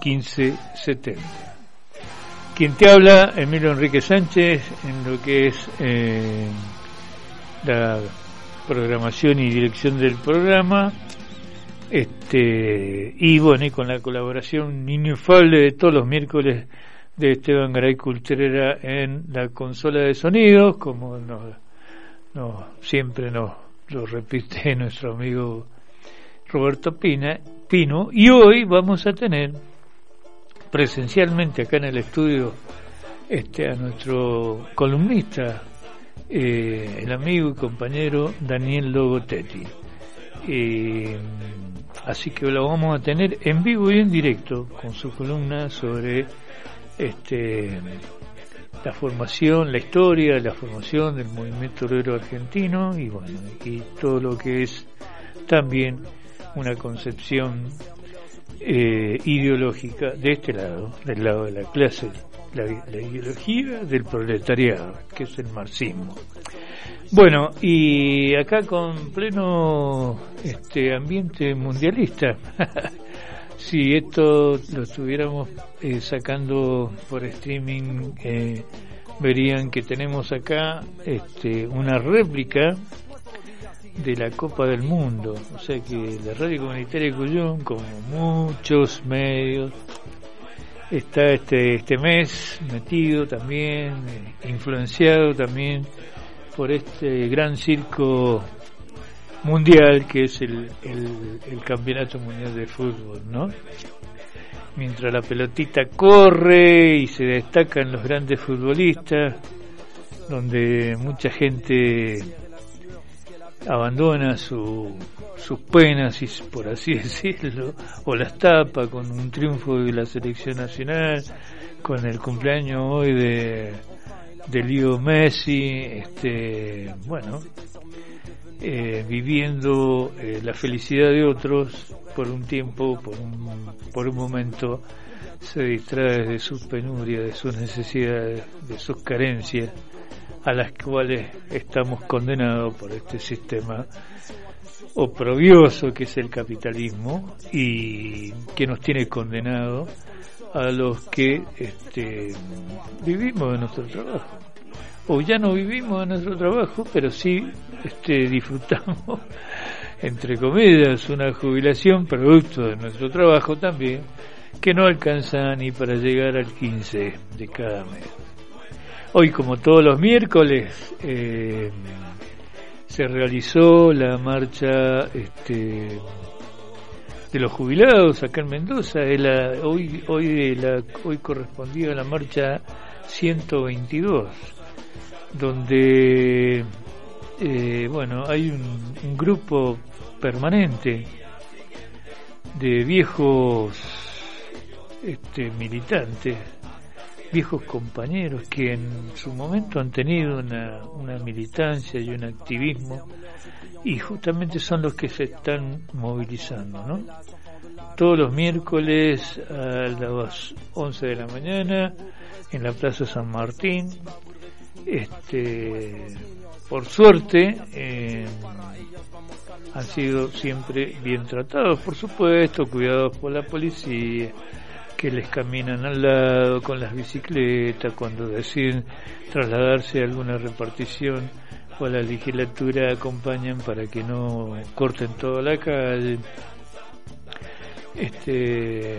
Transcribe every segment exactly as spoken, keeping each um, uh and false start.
quince setenta. Quien te habla, Emilio Enrique Sánchez, en lo que es eh, la programación y dirección del programa, este y bueno, y con la colaboración inefable de todos los miércoles de Esteban Garay Cultrera en la consola de sonidos, como nos, nos, siempre nos lo repite nuestro amigo Roberto Pina, Pino, y hoy vamos a tener presencialmente acá en el estudio este a nuestro columnista, eh, el amigo y compañero Daniel Logotetti. Eh, así que lo vamos a tener en vivo y en directo con su columna sobre este la formación, la historia, la formación del movimiento obrero argentino y bueno, y todo lo que es también una concepción eh, ideológica de este lado, del lado de la clase, la, la ideología del proletariado, que es el marxismo. Bueno, y acá con pleno este ambiente mundialista, si esto lo estuviéramos eh, sacando por streaming, eh, verían que tenemos acá este una réplica de la Copa del Mundo, o sea que la Radio Comunitaria de Cuyum, como muchos medios, está este este mes metido también, eh, influenciado también por este gran circo mundial que es el, el, el Campeonato Mundial de Fútbol, ¿no? Mientras la pelotita corre y se destacan los grandes futbolistas, donde mucha gente abandona su, sus penas, y por así decirlo, o las tapa con un triunfo de la selección nacional, con el cumpleaños hoy de, de Leo Messi, este, bueno, eh, viviendo eh, la felicidad de otros por un tiempo, por un, por un momento, se distrae de sus penurias, de sus necesidades, de sus carencias, a las cuales estamos condenados por este sistema oprobioso que es el capitalismo y que nos tiene condenados a los que este, vivimos de nuestro trabajo, o ya no vivimos de nuestro trabajo, pero sí este, disfrutamos, entre comillas, una jubilación producto de nuestro trabajo también, que no alcanza ni para llegar al quince de cada mes. Hoy, como todos los miércoles, eh, se realizó la marcha este, de los jubilados acá en Mendoza. De la, hoy, hoy, de la, hoy correspondía a la marcha ciento veintidós, donde eh, bueno, hay un, un grupo permanente de viejos este, militantes, viejos compañeros que en su momento han tenido una, una militancia y un activismo, y justamente son los que se están movilizando, ¿no? Todos los miércoles a las once de la mañana en la Plaza San Martín. Este, por suerte eh, han sido siempre bien tratados, por supuesto, cuidados por la policía, que les caminan al lado con las bicicletas cuando deciden trasladarse a alguna repartición o a la legislatura, acompañan para que no corten toda la calle, este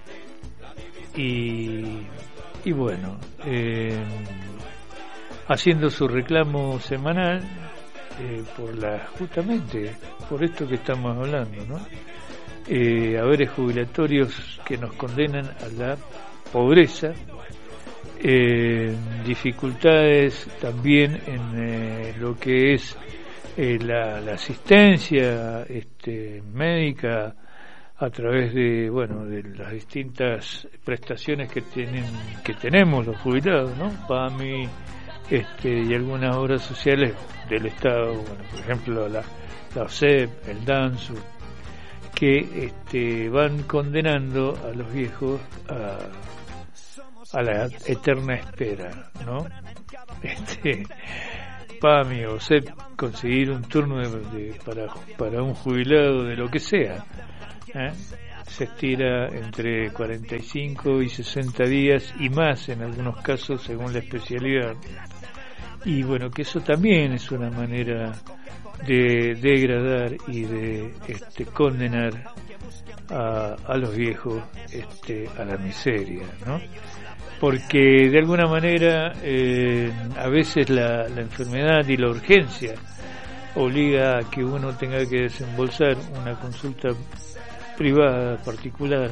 y y bueno, eh, haciendo su reclamo semanal eh, por la justamente por esto que estamos hablando, ¿no? Eh, haberes jubilatorios que nos condenan a la pobreza, eh, dificultades también en eh, lo que es eh, la, la asistencia este, médica a través de bueno de las distintas prestaciones que tienen que tenemos los jubilados, ¿no? PAMI este, y algunas obras sociales del Estado, bueno, por ejemplo la, la O S E P, el DANSU, que este, van condenando a los viejos a, a la eterna espera, ¿no? Este, PAMI o S E P, conseguir un turno de, de, para, para un jubilado de lo que sea, ¿eh? se estira entre cuarenta y cinco y sesenta días y más en algunos casos según la especialidad. Y bueno, que eso también es una manera de degradar y de este, condenar a, a los viejos este, a la miseria, ¿no? Porque de alguna manera eh, a veces la, la enfermedad y la urgencia obliga a que uno tenga que desembolsar una consulta privada, particular,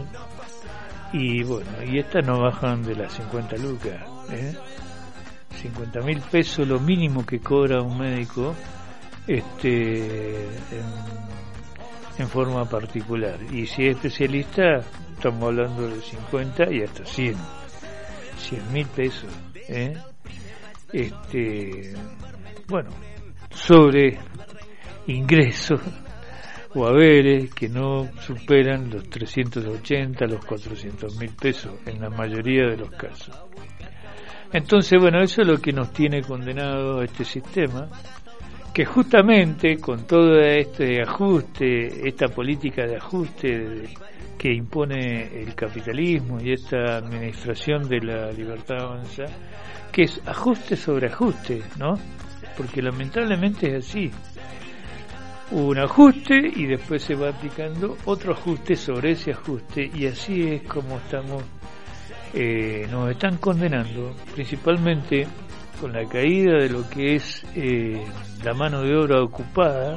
y bueno, y estas no bajan de las cincuenta lucas, ¿eh? cincuenta mil pesos lo mínimo que cobra un médico este en, en forma particular, y si es especialista estamos hablando de cincuenta y hasta cien mil pesos, ¿eh? este bueno, sobre ingresos o haberes que no superan los trescientos ochenta, los cuatrocientos mil pesos en la mayoría de los casos. Entonces, bueno, eso es lo que nos tiene condenado a este sistema, que justamente con todo este ajuste, esta política de ajuste que impone el capitalismo y esta administración de la libertad avanza, que es ajuste sobre ajuste, ¿no? Porque lamentablemente es así. Un ajuste y después se va aplicando otro ajuste sobre ese ajuste, y así es como estamos eh, nos están condenando, principalmente con la caída de lo que es eh, la mano de obra ocupada,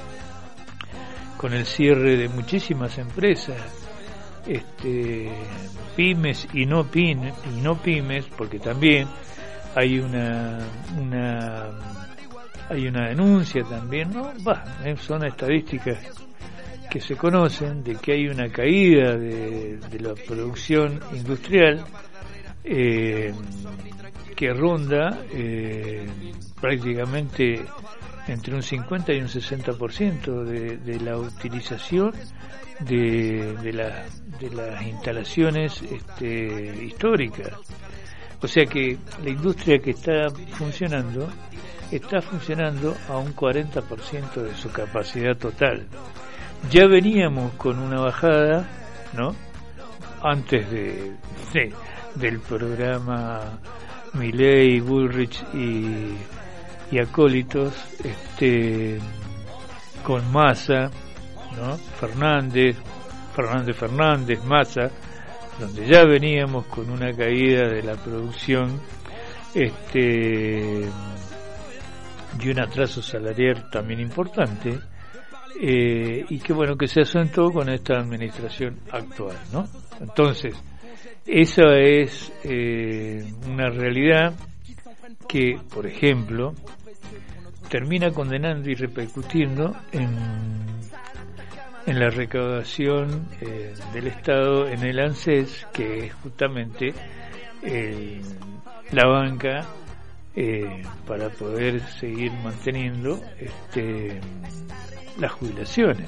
con el cierre de muchísimas empresas, este, pymes y no pymes, y no pymes, porque también hay una una hay una denuncia también, ¿no? Bah, son estadísticas que se conocen de que hay una caída de, de la producción industrial eh, que ronda eh, prácticamente entre un cincuenta y un sesenta por ciento de, de la utilización de, de, la, de las instalaciones este, históricas. O sea que la industria que está funcionando está funcionando a un cuarenta por ciento de su capacidad total. Ya veníamos con una bajada, ¿no? Antes de, de del programa Milei, Bullrich y, y acólitos, este, con Massa, ¿no? Fernández, Fernández Fernández, Massa, donde ya veníamos con una caída de la producción, este, y un atraso salarial también importante, eh, y que bueno, que se acentuó con esta administración actual, ¿no? Entonces, esa es eh, una realidad que, por ejemplo, termina condenando y repercutiendo en, en la recaudación eh, del Estado en el ANSES, que es justamente eh, la banca eh, para poder seguir manteniendo este, las jubilaciones.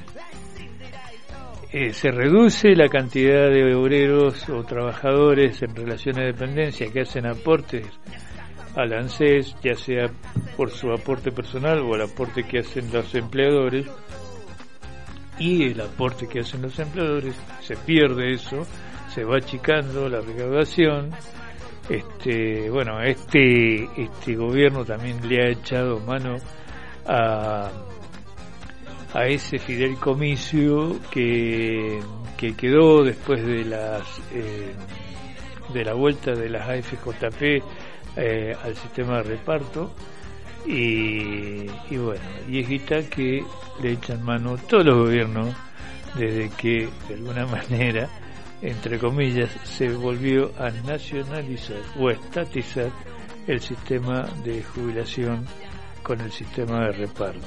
Eh, se reduce la cantidad de obreros o trabajadores en relación a dependencia que hacen aportes al ANSES, ya sea por su aporte personal o el aporte que hacen los empleadores, y el aporte que hacen los empleadores se pierde eso, se va achicando la recaudación. Este, bueno, este este gobierno también le ha echado mano a a ese fideicomiso que que quedó después de las eh, de la vuelta de las A F J P eh, al sistema de reparto, y, y bueno, y es guita que le echan mano todos los gobiernos desde que de alguna manera, entre comillas, se volvió a nacionalizar o estatizar el sistema de jubilación con el sistema de reparto.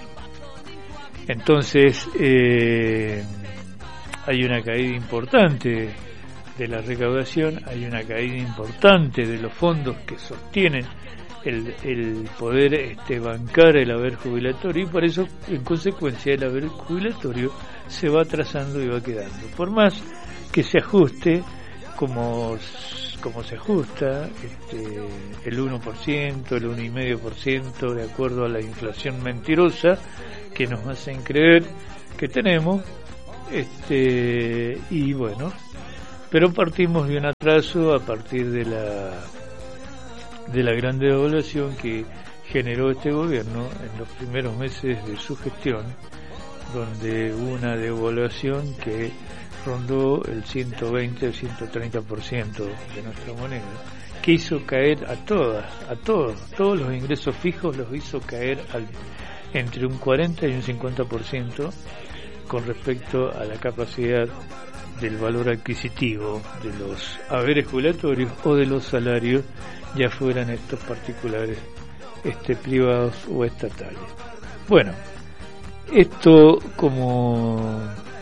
Entonces eh, hay una caída importante de la recaudación, hay una caída importante de los fondos que sostienen el, el poder este, bancar el haber jubilatorio, y por eso, en consecuencia, el haber jubilatorio se va atrasando y va quedando. Por más que se ajuste como como se ajusta este, el uno por ciento, el uno coma cinco por ciento, de acuerdo a la inflación mentirosa que nos hacen creer que tenemos, este y bueno, pero partimos de un atraso a partir de la de la gran devaluación que generó este gobierno en los primeros meses de su gestión, donde hubo una devaluación que rondó el ciento veinte o ciento treinta por ciento de nuestra moneda, que hizo caer a todas, a todos, todos los ingresos fijos los hizo caer al, entre un cuarenta y un cincuenta por ciento con respecto a la capacidad del valor adquisitivo de los haberes jubilatorios o de los salarios, ya fueran estos particulares, este privados o estatales. Bueno, esto como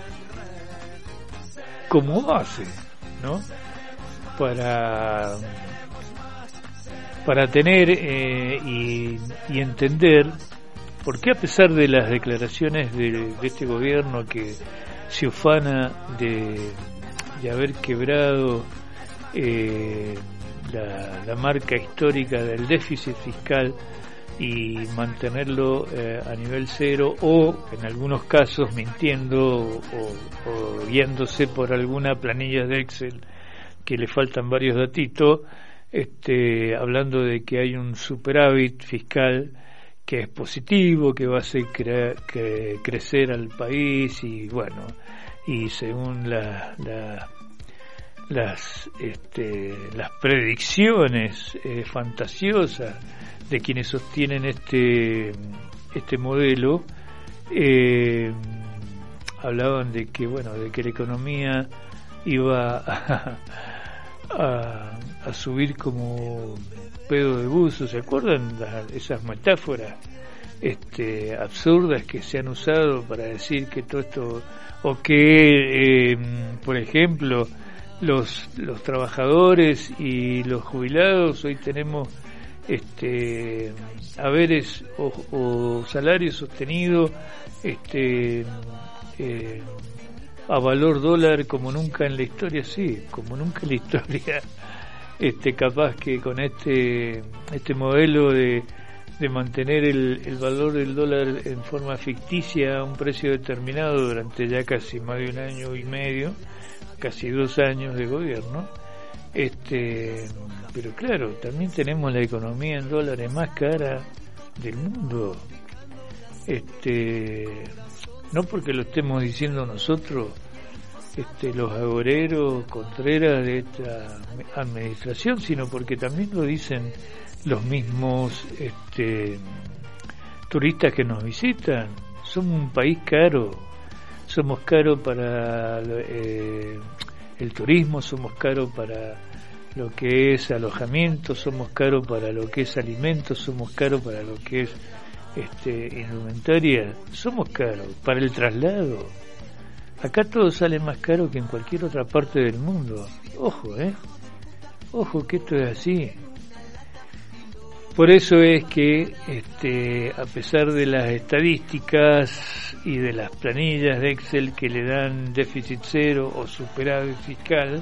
como base, ¿no? Para para tener eh, y, y entender por qué, a pesar de las declaraciones de, de este gobierno que se ufana de, de haber quebrado eh, la, la marca histórica del déficit fiscal y mantenerlo eh, a nivel cero, o en algunos casos mintiendo o, o guiándose por alguna planilla de Excel que le faltan varios datitos, este, hablando de que hay un superávit fiscal que es positivo, que va a hacer cre- que crecer al país, y bueno, y según la, la, las este, las predicciones eh, fantasiosas de quienes sostienen este este modelo, eh, hablaban de que bueno de que la economía iba a, a, a subir como pedo de buzo. ¿Se acuerdan las, esas metáforas este absurdas que se han usado para decir que todo esto, o que eh, por ejemplo los los trabajadores y los jubilados hoy tenemos este haberes o, o salarios sostenidos este eh, a valor dólar como nunca en la historia? Sí, como nunca en la historia. Este, capaz que con este este modelo de, de mantener el, el valor del dólar en forma ficticia a un precio determinado durante ya casi más de un año y medio, casi dos años de gobierno, este, pero claro, también tenemos la economía en dólares más cara del mundo, este, no porque lo estemos diciendo nosotros, Este, los agoreros, contreras de esta administración, sino porque también lo dicen los mismos este, turistas que nos visitan. Somos un país caro, somos caros para eh, el turismo, somos caros para lo que es alojamiento, somos caros para lo que es alimentos, somos caros para lo que es este, indumentaria, somos caros para el traslado. Acá todo sale más caro que en cualquier otra parte del mundo. Ojo, ¿eh? Ojo que esto es así. Por eso es que, este, a pesar de las estadísticas y de las planillas de Excel que le dan déficit cero o superávit fiscal,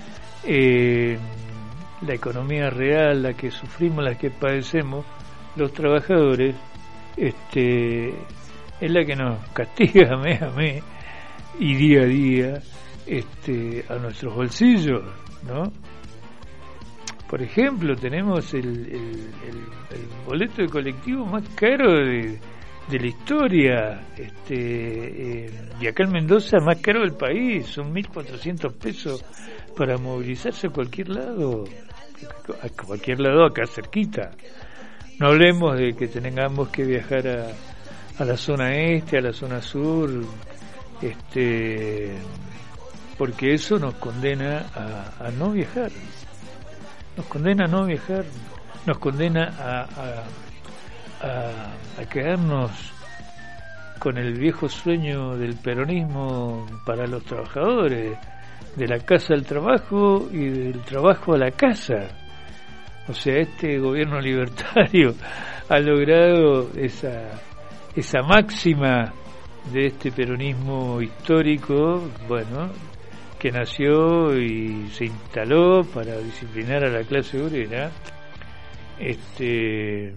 eh, la economía real, la que sufrimos, la que padecemos, los trabajadores, este, es la que nos castiga mes a mes y día a día este, a nuestros bolsillos, ¿no? Por ejemplo, tenemos el, el, el, el boleto de colectivo más caro de, de la historia, este, eh, y acá en Mendoza más caro del país, son mil cuatrocientos pesos para movilizarse a cualquier lado, a cualquier lado acá cerquita. No hablemos de que tengamos que viajar a, a la zona este, a la zona sur, este porque eso nos condena a, a no viajar, nos condena a no viajar, nos condena a, a, a, a quedarnos con el viejo sueño del peronismo para los trabajadores, de la casa al trabajo y del trabajo a la casa. O sea, este gobierno libertario ha logrado esa esa máxima de este peronismo histórico, bueno, que nació y se instaló para disciplinar a la clase obrera, este,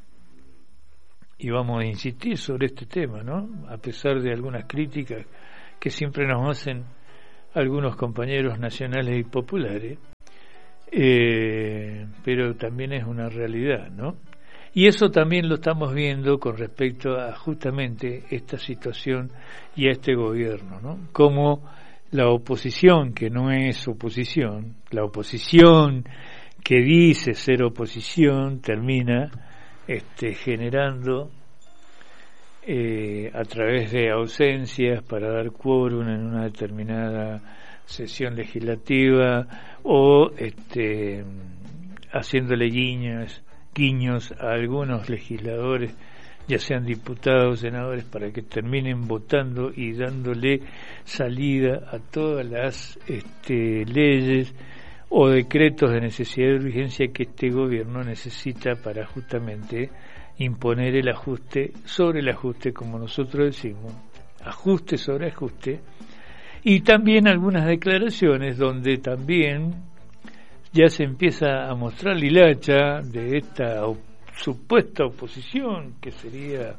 y vamos a insistir sobre este tema, ¿no? A pesar de algunas críticas que siempre nos hacen algunos compañeros nacionales y populares, eh, pero también es una realidad, ¿no? Y eso también lo estamos viendo con respecto a justamente esta situación y a este gobierno, ¿no? Como la oposición, que no es oposición, la oposición que dice ser oposición, termina este, generando eh, a través de ausencias para dar quórum en una determinada sesión legislativa o este, haciéndole guiños guiños a algunos legisladores, ya sean diputados, senadores, para que terminen votando y dándole salida a todas las este, leyes o decretos de necesidad y urgencia que este gobierno necesita para justamente imponer el ajuste sobre el ajuste, como nosotros decimos, ajuste sobre ajuste, y también algunas declaraciones donde también ya se empieza a mostrar la hilacha de esta op- supuesta oposición que sería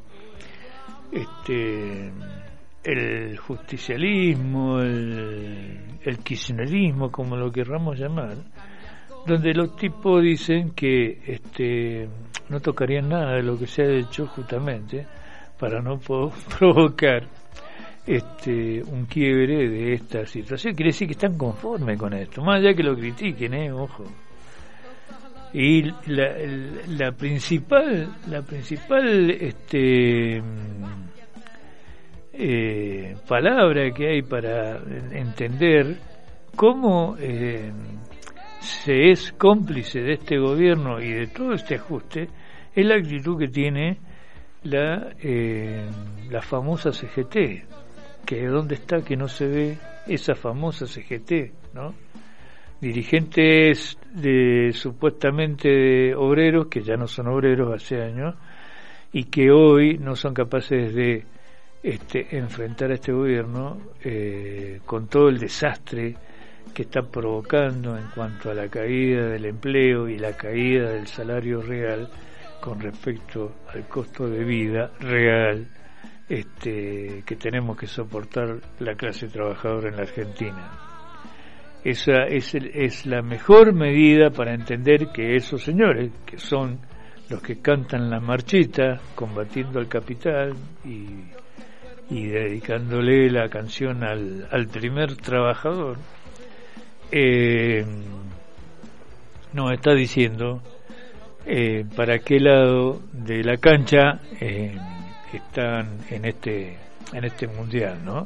este el justicialismo, el, el kirchnerismo, como lo querramos llamar, donde los tipos dicen que este no tocarían nada de lo que se ha hecho justamente para no po- provocar este un quiebre de esta situación. Quiere decir que están conformes con esto, más allá que lo critiquen, eh, ojo. Y la, la principal la principal este eh, palabra que hay para entender cómo eh, se es cómplice de este gobierno y de todo este ajuste es la actitud que tiene la eh, la famosa C G T, que dónde está que no se ve esa famosa C G T, ¿no? Dirigentes de supuestamente de obreros que ya no son obreros hace años y que hoy no son capaces de este enfrentar a este gobierno eh, con todo el desastre que está provocando en cuanto a la caída del empleo y la caída del salario real con respecto al costo de vida real este que tenemos que soportar la clase trabajadora en la Argentina. Esa es, el, es la mejor medida para entender que esos señores, que son los que cantan la marchita combatiendo al capital y, y dedicándole la canción al, al primer trabajador, eh, nos está diciendo eh, para qué lado de la cancha eh, están en este en este mundial, ¿no?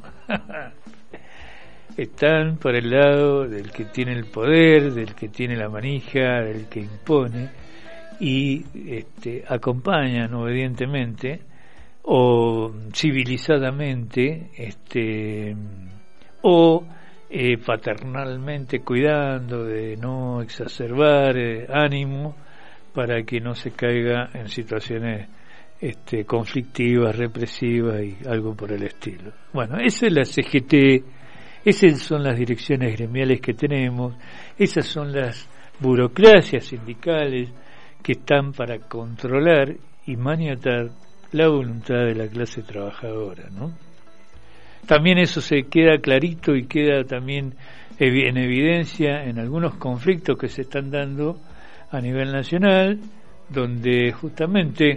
Están por el lado del que tiene el poder, del que tiene la manija, del que impone, y este, acompañan obedientemente o civilizadamente este, o eh, paternalmente cuidando de no exacerbar eh, ánimo para que no se caiga en situaciones este, conflictivas, represivas y algo por el estilo. Bueno, esa es la C G T. Esas son las direcciones gremiales que tenemos, esas son las burocracias sindicales que están para controlar y maniatar la voluntad de la clase trabajadora, ¿no? También eso se queda clarito y queda también en evidencia en algunos conflictos que se están dando a nivel nacional, donde justamente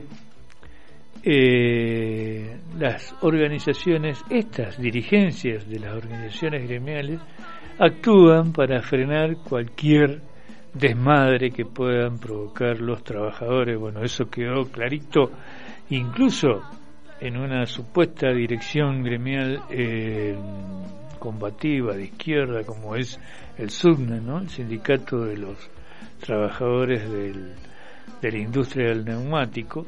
Eh, las organizaciones, estas dirigencias de las organizaciones gremiales actúan para frenar cualquier desmadre que puedan provocar los trabajadores. Bueno, eso quedó clarito incluso en una supuesta dirección gremial eh, combativa de izquierda como es el SUBNE, ¿no? El sindicato de los trabajadores del, de la industria del neumático.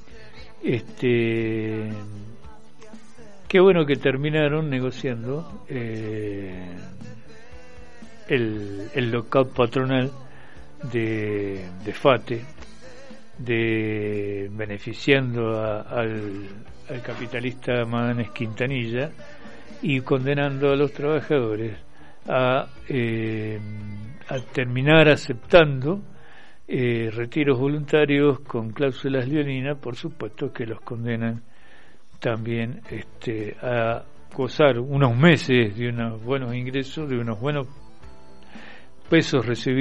Este, qué bueno que terminaron negociando eh, el, el lockout patronal de, de FATE, de beneficiando a, al, al capitalista Maganes Quintanilla y condenando a los trabajadores a, eh, a terminar aceptando Eh, retiros voluntarios con cláusulas leoninas, por supuesto que los condenan también este, a gozar unos meses de unos buenos ingresos, de unos buenos pesos recibidos